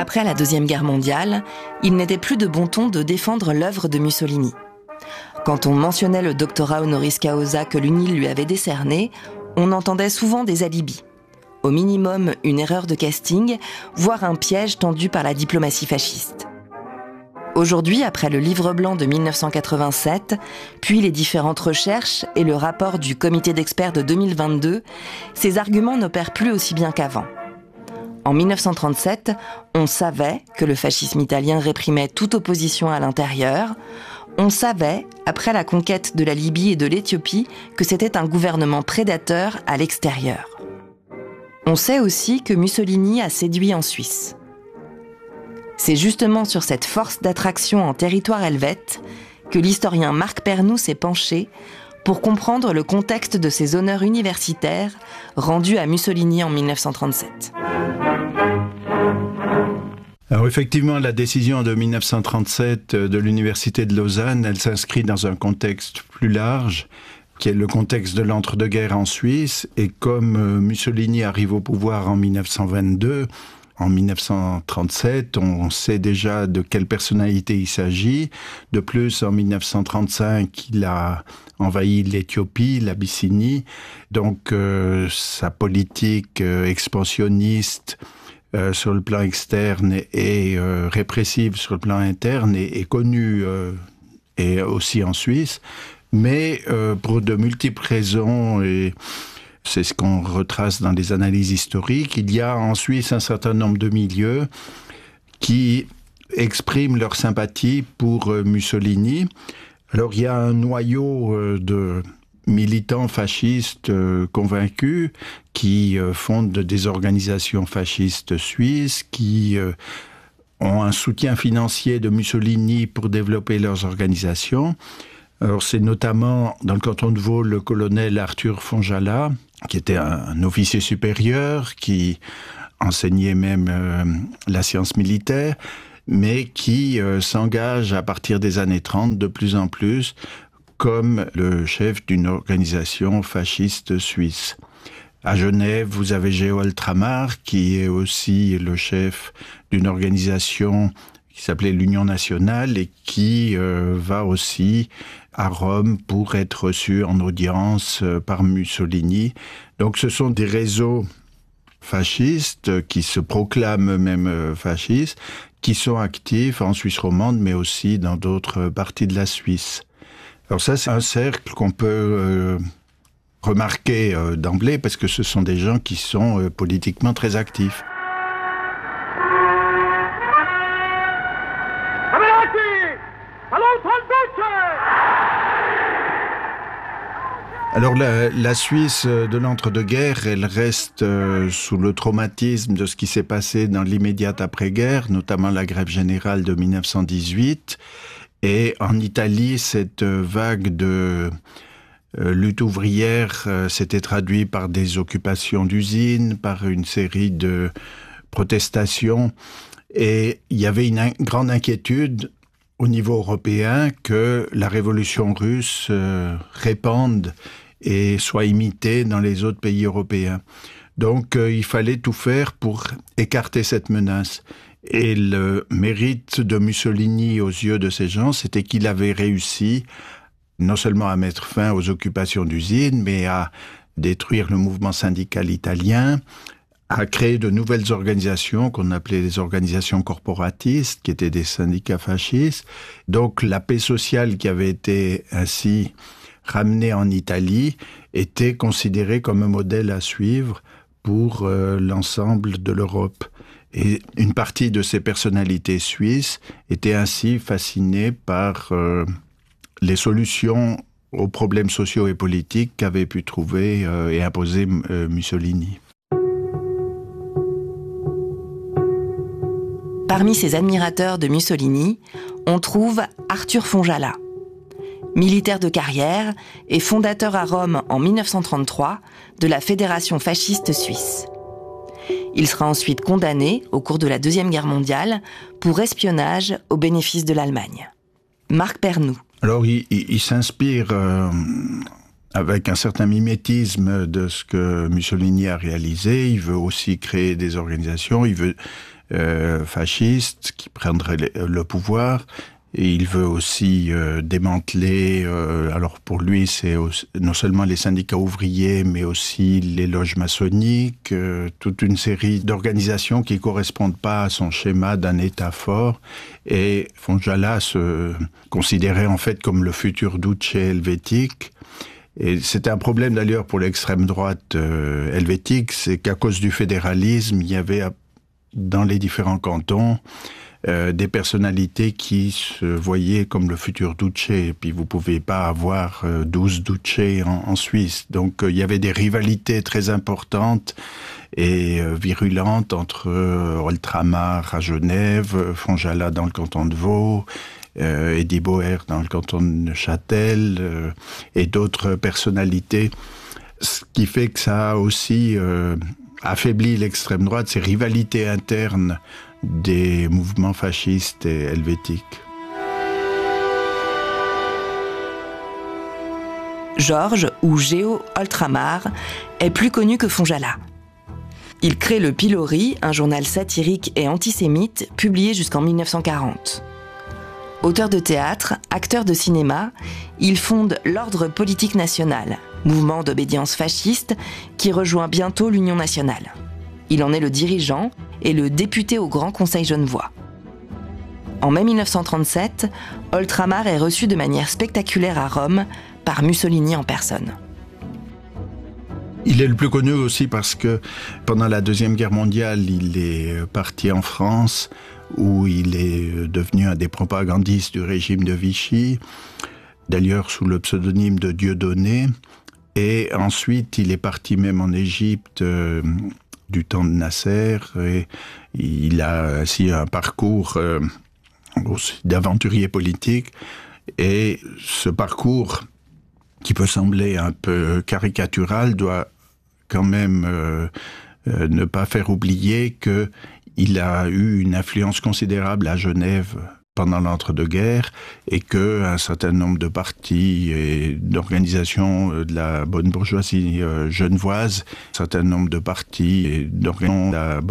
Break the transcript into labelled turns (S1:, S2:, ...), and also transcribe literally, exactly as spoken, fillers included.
S1: Après la Deuxième Guerre mondiale, il n'était plus de bon ton de défendre l'œuvre de Mussolini. Quand on mentionnait le doctorat honoris causa que l'U N I L lui avait décerné, on entendait souvent des alibis. Au minimum, une erreur de casting, voire un piège tendu par la diplomatie fasciste. Aujourd'hui, après le livre blanc de mille neuf cent quatre-vingt-sept, puis les différentes recherches et le rapport du comité d'experts de deux mille vingt-deux, ces arguments n'opèrent plus aussi bien qu'avant. En mille neuf cent trente-sept, on savait que le fascisme italien réprimait toute opposition à l'intérieur. On savait, après la conquête de la Libye et de l'Éthiopie, que c'était un gouvernement prédateur à l'extérieur. On sait aussi que Mussolini a séduit en Suisse. C'est justement sur cette force d'attraction en territoire helvète que l'historien Marc Pernoud s'est penché pour comprendre le contexte de ces honneurs universitaires rendus à Mussolini en mille neuf cent trente-sept.
S2: Alors effectivement, la décision de mille neuf cent trente-sept de l'Université de Lausanne, elle s'inscrit dans un contexte plus large, qui est le contexte de l'entre-deux-guerres en Suisse. Et comme Mussolini arrive au pouvoir en mille neuf cent vingt-deux, en mille neuf cent trente-sept, on sait déjà de quelle personnalité il s'agit. De plus, en mille neuf cent trente-cinq, il a envahi l'Éthiopie, l'Abyssinie. Donc, euh, sa politique euh, expansionniste euh, sur le plan externe et euh, répressive sur le plan interne est, est connue euh, et aussi en Suisse. Mais euh, pour de multiples raisons, et c'est ce qu'on retrace dans les analyses historiques, il y a en Suisse un certain nombre de milieux qui expriment leur sympathie pour euh, Mussolini. Alors il y a un noyau euh, de militants fascistes euh, convaincus qui euh, fondent des organisations fascistes suisses, qui euh, ont un soutien financier de Mussolini pour développer leurs organisations. Alors c'est notamment dans le canton de Vaud le colonel Arthur Fonjala, qui était un, un officier supérieur, qui enseignait même euh, la science militaire, mais qui euh, s'engage à partir des années trente de plus en plus comme le chef d'une organisation fasciste suisse. À Genève, vous avez Georg Tramar, qui est aussi le chef d'une organisation qui s'appelait l'Union nationale et qui euh, va aussi à Rome pour être reçu en audience euh, par Mussolini. Donc ce sont des réseaux fascistes qui se proclament eux-mêmes euh, fascistes, qui sont actifs en Suisse romande, mais aussi dans d'autres parties de la Suisse. Alors ça, c'est un cercle qu'on peut euh, remarquer euh, d'emblée, parce que ce sont des gens qui sont euh, politiquement très actifs. Alors la, la Suisse de l'entre-deux-guerres, elle reste euh, sous le traumatisme de ce qui s'est passé dans l'immédiate après-guerre, notamment la grève générale de mille neuf cent dix-huit. Et en Italie, cette vague de euh, lutte ouvrière euh, s'était traduite par des occupations d'usines, par une série de protestations. Et il y avait une in- grande inquiétude au niveau européen que la révolution russe euh, répande et soit imitée dans les autres pays européens. Donc euh, il fallait tout faire pour écarter cette menace. Et le mérite de Mussolini aux yeux de ces gens, c'était qu'il avait réussi non seulement à mettre fin aux occupations d'usines, mais à détruire le mouvement syndical italien, à créer de nouvelles organisations qu'on appelait les organisations corporatistes, qui étaient des syndicats fascistes. Donc la paix sociale qui avait été ainsi ramenée en Italie était considérée comme un modèle à suivre pour euh, l'ensemble de l'Europe. Et une partie de ces personnalités suisses étaient ainsi fascinées par euh, les solutions aux problèmes sociaux et politiques qu'avait pu trouver euh, et imposer euh, Mussolini.
S1: Parmi ces admirateurs de Mussolini, on trouve Arthur Fonjala. Militaire de carrière et fondateur à Rome en mille neuf cent trente-trois de la Fédération fasciste suisse. Il sera ensuite condamné, au cours de la Deuxième Guerre mondiale, pour espionnage au bénéfice de l'Allemagne. Marc Pernoud.
S2: Alors, il, il, il s'inspire euh, avec un certain mimétisme de ce que Mussolini a réalisé. Il veut aussi créer des organisations, il veut euh, fascistes qui prendraient le, le pouvoir. Et il veut aussi euh, démanteler, euh, alors pour lui c'est aussi, non seulement les syndicats ouvriers, mais aussi les loges maçonniques, euh, toute une série d'organisations qui ne correspondent pas à son schéma d'un État fort. Et Fonjala se considérait en fait comme le futur duce helvétique. Et c'était un problème d'ailleurs pour l'extrême droite euh, helvétique, c'est qu'à cause du fédéralisme, il y avait dans les différents cantons Euh, des personnalités qui se voyaient comme le futur duce, et puis vous pouvez pas avoir euh, douze duces en, en Suisse. Donc euh, il y avait des rivalités très importantes et euh, virulentes entre euh, Oltramar à Genève, Fonjala dans le canton de Vaud, euh, Eddy Bauer dans le canton de Neuchâtel euh, et d'autres personnalités. Ce qui fait que ça a aussi euh, affaibli l'extrême droite, ces rivalités internes des mouvements fascistes et helvétiques.
S1: Georges, ou Géo Oltramar, est plus connu que Fonjala. Il crée le Pilori, un journal satirique et antisémite publié jusqu'en mille neuf cent quarante. Auteur de théâtre, acteur de cinéma, il fonde l'Ordre politique national, mouvement d'obédience fasciste qui rejoint bientôt l'Union nationale. Il en est le dirigeant et le député au Grand Conseil genevois. En mai mille neuf cent trente-sept, Oltramar est reçu de manière spectaculaire à Rome par Mussolini en personne.
S2: Il est le plus connu aussi parce que pendant la Deuxième Guerre mondiale, il est parti en France où il est devenu un des propagandistes du régime de Vichy, d'ailleurs sous le pseudonyme de Dieudonné. Et ensuite, il est parti même en Égypte euh, du temps de Nasser, et il a ainsi un parcours euh, aussi d'aventurier politique. Et ce parcours, qui peut sembler un peu caricatural, doit quand même euh, euh, ne pas faire oublier qu'il a eu une influence considérable à Genève pendant l'entre-deux-guerres, et qu'un certain nombre de partis et d'organisations de la bonne bourgeoisie genevoise, un certain nombre de partis et d'organisations de la